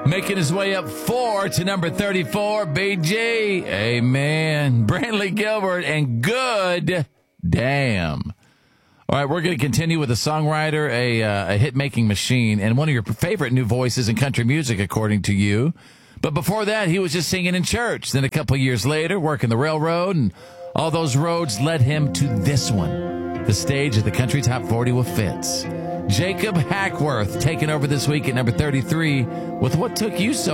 Making his way up 4 to number 34, BG. Amen. Brantley Gilbert and Good Damn. All right, we're going to continue with a songwriter, a hit-making machine, and one of your favorite new voices in country music, according to you. But before that, he was just singing in church. Then a couple years later, working the railroad, and all those roads led him to this one, the stage of the Country Top 40 with Fitz. Jacob Hackworth taking over this week at number 33 with What Took You So